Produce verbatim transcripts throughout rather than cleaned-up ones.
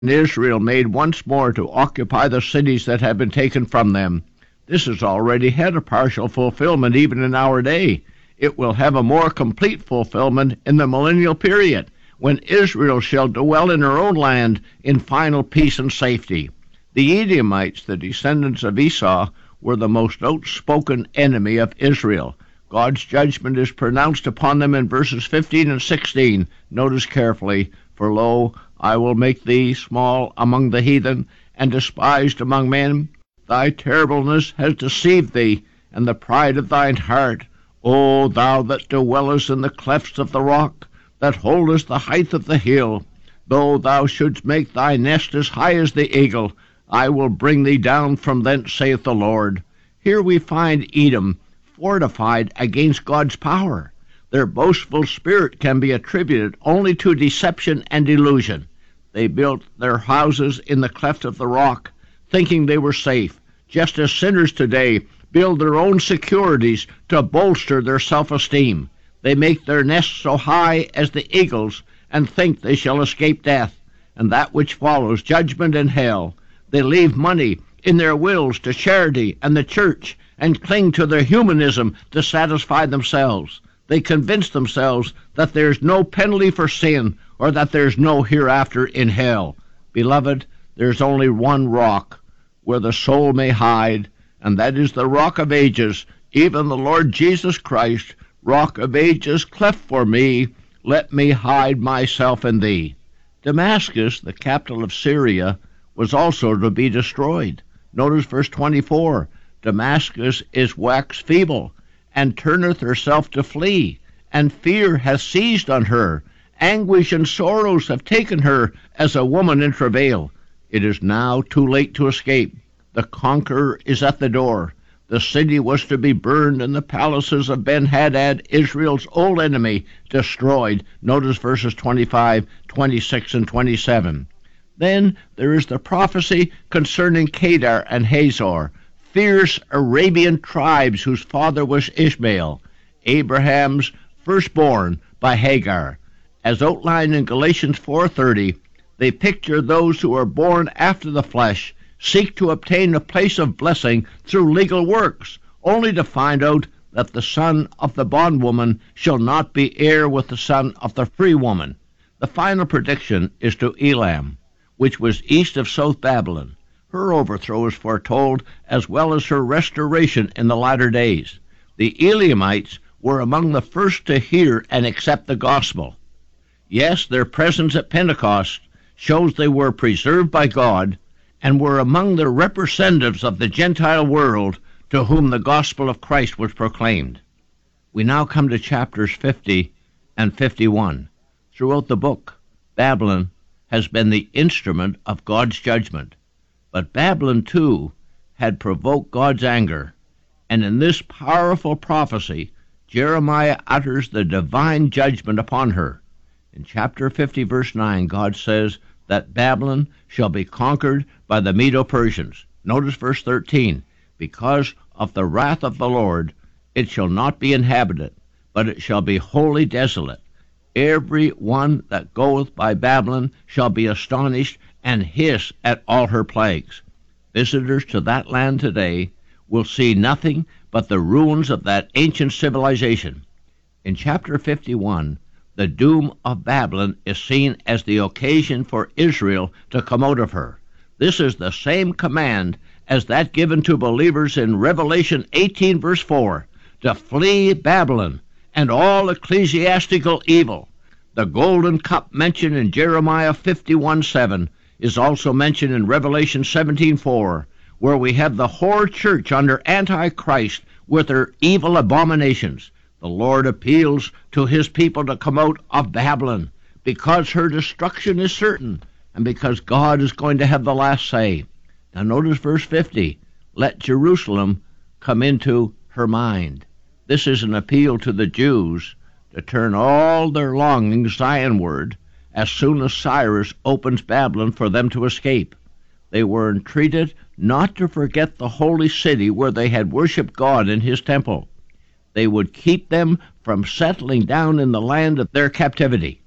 and Israel made once more to occupy the cities that had been taken from them. This has already had a partial fulfillment even in our day. It will have a more complete fulfillment in the millennial period, when Israel shall dwell in her own land in final peace and safety. The Edomites, the descendants of Esau, were the most outspoken enemy of Israel. God's judgment is pronounced upon them in verses fifteen and sixteen. Notice carefully, "For lo, I will make thee small among the heathen, and despised among men. Thy terribleness has deceived thee, and the pride of thine heart. O thou that dwellest in the clefts of the rock, that holdest the height of the hill, though thou shouldst make thy nest as high as the eagle, I will bring thee down from thence, saith the Lord." Here we find Edom fortified against God's power. Their boastful spirit can be attributed only to deception and delusion. They built their houses in the cleft of the rock, thinking they were safe, just as sinners today build their own securities to bolster their self-esteem. They make their nests so high as the eagles and think they shall escape death, and that which follows, judgment and hell. They leave money in their wills to charity and the church, and cling to their humanism to satisfy themselves. They convince themselves that there's no penalty for sin, or that there's no hereafter in hell. Beloved, there's only one rock where the soul may hide, and that is the Rock of Ages, even the Lord Jesus Christ. Rock of Ages, cleft for me, let me hide myself in thee. Damascus, the capital of Syria, was also to be destroyed. Notice verse twenty-four. Damascus is waxed feeble, and turneth herself to flee, and fear hath seized on her. Anguish and sorrows have taken her as a woman in travail. It is now too late to escape. The conqueror is at the door. The city was to be burned, and the palaces of Ben-Hadad, Israel's old enemy, destroyed. Notice verses twenty-five, twenty-six, and twenty-seven. Then there is the prophecy concerning Kedar and Hazor, fierce Arabian tribes whose father was Ishmael, Abraham's firstborn by Hagar. As outlined in Galatians four thirty, they picture those who are born after the flesh, seek to obtain a place of blessing through legal works, only to find out that the son of the bondwoman shall not be heir with the son of the free woman. The final prediction is to Elam, which was east of South Babylon. Her overthrow is foretold, as well as her restoration in the latter days. The Elamites were among the first to hear and accept the gospel. Yes, their presence at Pentecost shows they were preserved by God and were among the representatives of the Gentile world to whom the gospel of Christ was proclaimed. We now come to chapters fifty and fifty-one. Throughout the book, Babylon has been the instrument of God's judgment. But Babylon, too, had provoked God's anger, and in this powerful prophecy, Jeremiah utters the divine judgment upon her. In chapter fifty, verse nine, God says that Babylon shall be conquered by the Medo-Persians. Notice verse thirteen, because of the wrath of the Lord, it shall not be inhabited, but it shall be wholly desolate. Every one that goeth by Babylon shall be astonished and hiss at all her plagues. Visitors to that land today will see nothing but the ruins of that ancient civilization. In chapter fifty-one, the doom of Babylon is seen as the occasion for Israel to come out of her. This is the same command as that given to believers in Revelation eighteen, verse four, to flee Babylon and all ecclesiastical evil. The golden cup mentioned in Jeremiah fifty-one seven is also mentioned in Revelation seventeen four, where we have the whore church under Antichrist with her evil abominations. The Lord appeals to his people to come out of Babylon because her destruction is certain and because God is going to have the last say. Now notice verse fifty, let Jerusalem come into her mind. This is an appeal to the Jews to turn all their longings Zionward as soon as Cyrus opens Babylon for them to escape. They were entreated not to forget the holy city where they had worshipped God in his temple. They would keep them from settling down in the land of their captivity.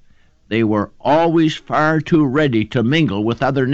They were always far too ready to mingle with other